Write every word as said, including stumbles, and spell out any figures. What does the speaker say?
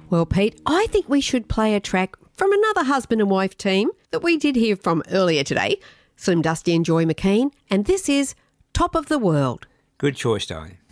Well, Pete, I think we should play a track from another husband and wife team that we did hear from earlier today, Slim Dusty and Joy McKean, and this is Top of the World. Good choice, darling.